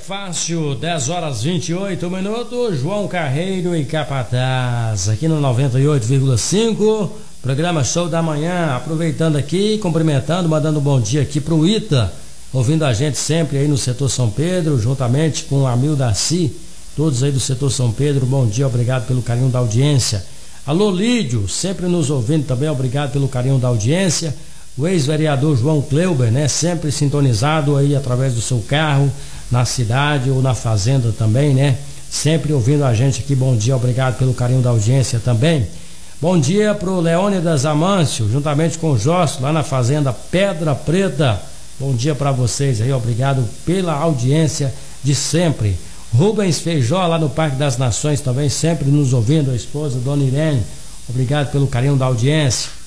fácil, 10 horas 28 minutos. João Carreiro e Capataz, aqui no 98,5, programa Show da Manhã. Aproveitando aqui, cumprimentando, mandando um bom dia aqui pro Ita, ouvindo a gente sempre aí no setor São Pedro, juntamente com o Amil Darcy, todos aí do setor São Pedro. Bom dia, obrigado pelo carinho da audiência. Alô Lídio, sempre nos ouvindo também, obrigado pelo carinho da audiência. O ex-vereador João Cleuber, né? Sempre sintonizado aí através do seu carro, na cidade ou na fazenda também, né? Sempre ouvindo a gente aqui. Bom dia, obrigado pelo carinho da audiência também. Bom dia pro Leônidas Amâncio, juntamente com o Josso, lá na fazenda Pedra Preta. Bom dia para vocês aí, obrigado pela audiência de sempre. Rubens Feijó, lá no Parque das Nações também, sempre nos ouvindo, a esposa, Dona Irene, obrigado pelo carinho da audiência.